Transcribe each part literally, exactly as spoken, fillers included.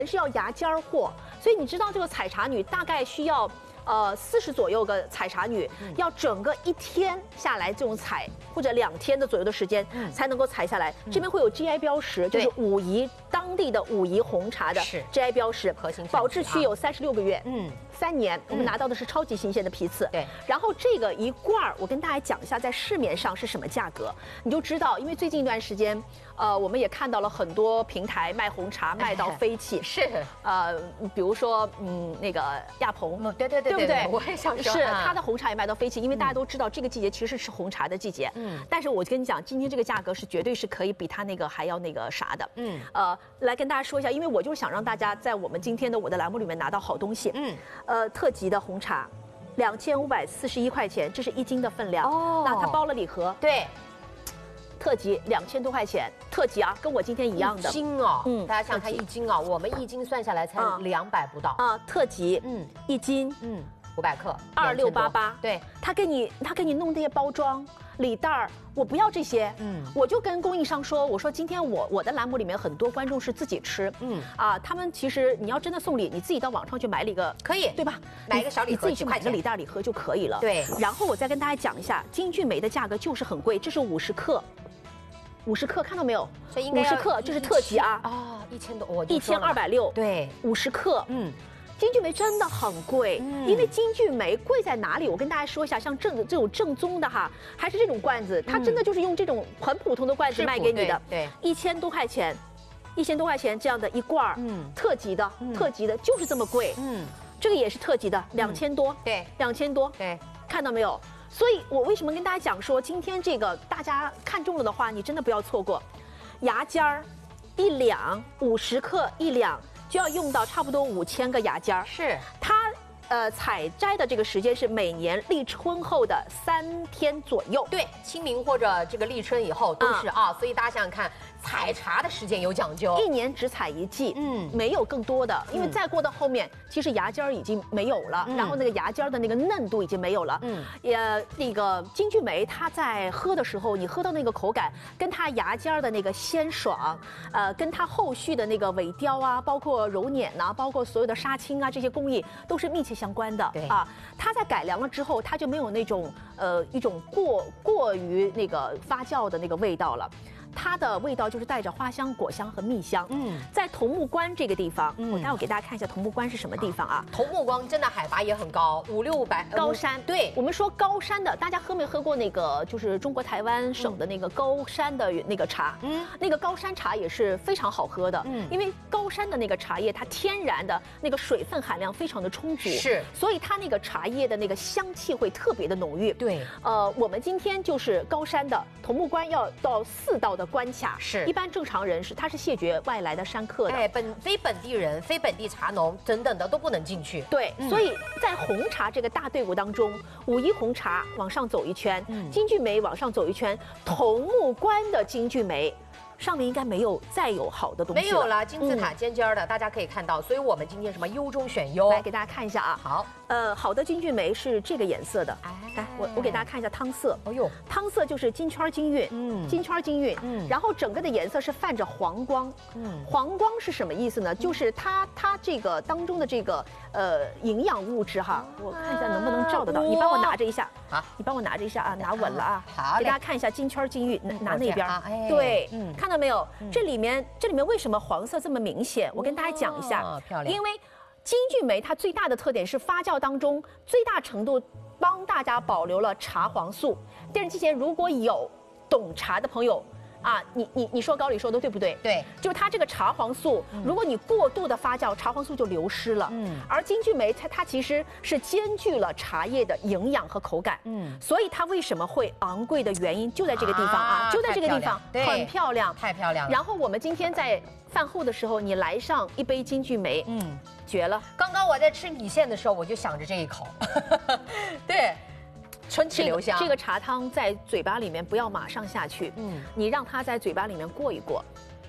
是要牙尖儿货，所以你知道这个采茶女大概需要呃四十左右个采茶女，嗯、要整个一天下来这种采，或者两天的左右的时间、嗯、才能够采下来。嗯、这边会有 G I 标识，就是武夷当地的武夷红茶的 G I 标识， 核心保质期有三十六个月。 嗯。 三年，我们拿到的是超级新鲜的批次。 对， 然后这个一罐儿，我跟大家讲一下，在市面上是什么价格，你就知道。因为最近一段时间，呃，我们也看到了很多平台卖红茶卖到飞起。 是， 呃，比如说，嗯，那个亚鹏， 嗯，对对对， 对不对？ 我也想说， 是它的红茶也卖到飞起，因为大家都知道这个季节其实是吃红茶的季节。嗯。但是我跟你讲，今天这个价格是绝对是可以比它那个还要那个啥的。嗯。呃，来跟大家说一下，因为我就是想让大家在我们今天的我的栏目里面拿到好东西。嗯。呃，特级的红茶，两千五百四十一块钱，这是一斤的分量。哦，那它包了礼盒。 对， 特级两千多块钱，特级啊，跟我今天一样的。 一斤哦，嗯，大家想看一斤啊，我们一斤算下来才两百不到。 啊，特级，嗯，一斤， 嗯，五百克， 二六八八。 对， 他给你，他给你弄这些包装。 礼袋儿，我不要这些，嗯，我就跟供应商说，我说今天我我的栏目里面很多观众是自己吃，嗯啊，他们其实你要真的送礼，你自己到网上去买了一个， 可以， 对吧？ 买一个小礼盒， 你自己去买个礼袋礼盒就可以了。 对， 然后我再跟大家讲一下，金骏眉的价格就是很贵，这是五十克，五十克看到没有？ 所以应该五十克，这是特级啊， 啊，一千多，我一千二百六， 对， 五十克，嗯。 金骏眉真的很贵，嗯、因为金骏眉贵在哪里？我跟大家说一下，像正这种正宗的哈，还是这种罐子，它真的就是用这种很普通的罐子卖给你的， 对， 一千多块钱，一千多块钱这样的一罐儿，嗯，特级的，嗯、特级的就是这么贵，嗯，这个也是特级的，两千多， 对， 两千多， 对， 看到没有？所以我为什么跟大家讲说，今天这个大家看中了的话，你真的不要错过，牙尖儿，一两五十克一两。 就要用到差不多五千个牙尖儿， 是它，呃，采摘的这个时间是每年立春后的三天左右， 对，清明或者这个立春以后都是啊，啊所以大家想想看，采茶的时间有讲究， 一年只采一季，嗯，没有更多的，因为再过到后面，嗯、其实牙尖儿已经没有了，嗯、然后那个牙尖儿的那个嫩度已经没有了，嗯，也那个金骏眉它在喝的时候，你喝到那个口感，跟它牙尖儿的那个鲜爽，呃，跟它后续的那个尾雕啊，包括揉捻呐、啊，包括所有的杀青啊这些工艺都是密切相关的， 对啊，它在改良了之后，它就没有那种呃一种过过于那个发酵的那个味道了。 它的味道就是带着花香、果香和蜜香。嗯，在桐木关这个地方，嗯、我待会给大家看一下桐木关是什么地方啊？ 桐木关真的海拔也很高，五六百高山。 对， 我们说高山的，大家喝没喝过那个就是中国台湾省的那个高山的那个茶？嗯，那个高山茶也是非常好喝的。嗯，因为高山的那个茶叶，它天然的那个水分含量非常的充足， 是， 所以它那个茶叶的那个香气会特别的浓郁。 对， 呃，我们今天就是高山的桐木关要到四道的关卡。 是。 一般正常人是，他是谢绝外来的山客的， 哎，本非本地人、非本地茶农等等的都不能进去。 对，嗯、所以在红茶这个大队伍当中，武夷红茶往上走一圈，嗯、金骏眉往上走一圈，桐木关的金骏眉。 上面应该没有再有好的东西了， 没有了，金字塔尖尖的，嗯、大家可以看到。所以我们今天什么优中选优， 来给大家看一下啊。 好， 呃，好的金骏眉是这个颜色的，哎，来我我给大家看一下汤色。哦呦，汤色就是金圈金韵，嗯，金圈金韵，嗯，然后整个的颜色是泛着黄光，嗯，黄光是什么意思呢？就是它它这个当中的这个呃营养物质哈，我看一下能不能照得到，你帮我拿着一下，好，你帮我拿着一下啊，拿稳了啊， 好， 给大家看一下金圈金韵，拿拿那边，对，嗯，看。 看到没有？这里面这里面为什么黄色这么明显？我跟大家讲一下， 漂亮。 因为金骏眉它最大的特点是发酵当中最大程度帮大家保留了茶黄素。电视机前如果有懂茶的朋友。 啊，你你你说高里说的对不对？ 对， 就它这个茶黄素，嗯、如果你过度的发酵，茶黄素就流失了。嗯，而金骏眉它它其实是兼具了茶叶的营养和口感。嗯，所以它为什么会昂贵的原因就在这个地方啊，啊就在这个地方，很漂亮， 太漂亮了。 然后我们今天在饭后的时候，你来上一杯金骏眉，嗯，绝了。 刚刚我在吃米线的时候，我就想着这一口，对。 春气留香、 这个，这个茶汤在嘴巴里面不要马上下去，嗯，你让它在嘴巴里面过一过，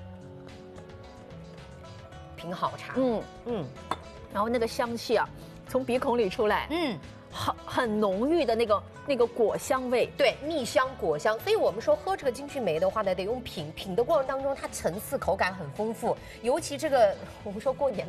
品好茶， 嗯嗯，然后那个香气啊，从鼻孔里出来，嗯，很很浓郁的那个那个果香味， 对，蜜香果香。所以我们说喝这个金骏眉的话呢，得用品，品的过程当中它层次口感很丰富，尤其这个我们说过年。